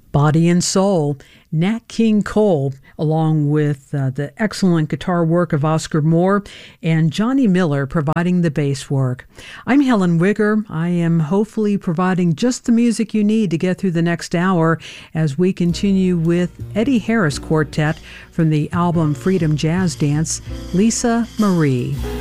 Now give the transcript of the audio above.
Body and Soul, Nat King Cole, along with the excellent guitar work of Oscar Moore and Johnny Miller providing the bass work. I'm Helen Wigger. I am hopefully providing just the music you need to get through the next hour as we continue with Eddie Harris Quartet from the album Freedom Jazz Dance, Lisa Marie.